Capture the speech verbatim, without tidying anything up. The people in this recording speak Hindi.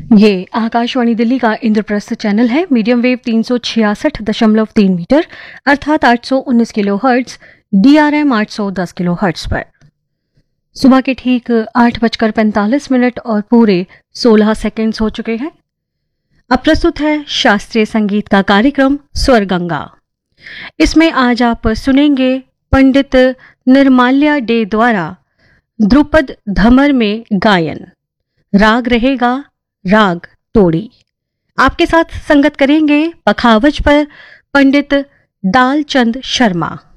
ये आकाशवाणी दिल्ली का इंद्रप्रस्थ चैनल है। मीडियम वेव तीन सौ छियासठ दशमलव तीन मीटर अर्थात आठ सौ उन्नीस किलो हर्ट्ज, डीआरएम आठ सौ दस किलो हर्ट्ज पर सुबह के ठीक आठ बजकर पैंतालीस मिनट और पूरे सोलह सेकंड्स हो चुके हैं। अब प्रस्तुत है शास्त्रीय संगीत का कार्यक्रम स्वर गंगा। इसमें आज आप सुनेंगे पंडित निर्माल्या डे द्वारा ध्रुपद धमर में गायन। राग रहेगा राग तोड़ी। आपके साथ संगत करेंगे पखावज पर पंडित दालचंद शर्मा।